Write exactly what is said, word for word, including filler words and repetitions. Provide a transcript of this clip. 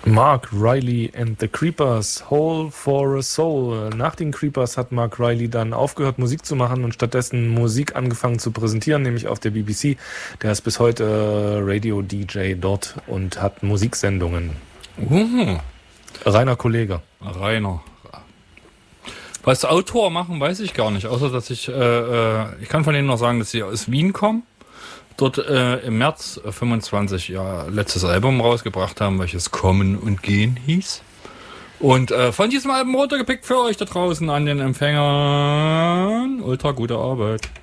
Mark Riley and the Creepers, Hole for a Soul. Nach den Creepers hat Mark Riley dann aufgehört, Musik zu machen und stattdessen Musik angefangen zu präsentieren, nämlich auf der B B C. Der ist bis heute Radio-D J dort und hat Musiksendungen. Uh. Reiner Kollege. Reiner. Was Autor machen, weiß ich gar nicht, außer dass ich, äh, ich kann von denen noch sagen, dass sie aus Wien kommen. Dort äh, im März fünfundzwanzig ja letztes Album rausgebracht haben, welches Kommen und Gehen hieß. Und äh, von diesem Album runtergepickt für euch da draußen an den Empfängern. Ultra gute Arbeit.